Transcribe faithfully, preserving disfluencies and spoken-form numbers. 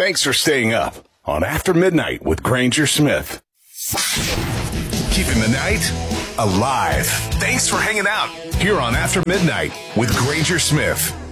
Thanks for staying up on After Midnight with Granger Smith. Keeping the night alive. Thanks for hanging out here on After Midnight with Granger Smith.